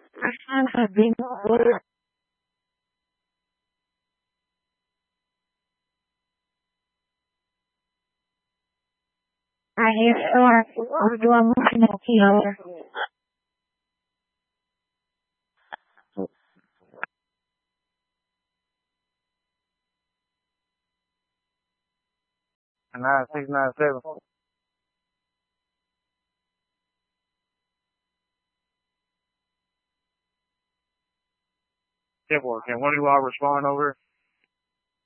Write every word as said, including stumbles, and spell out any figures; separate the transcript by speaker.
Speaker 1: I've been over. I hear sure I'm doing more here.
Speaker 2: nine six nine seven. Yeah, boy, can one of you all respond over?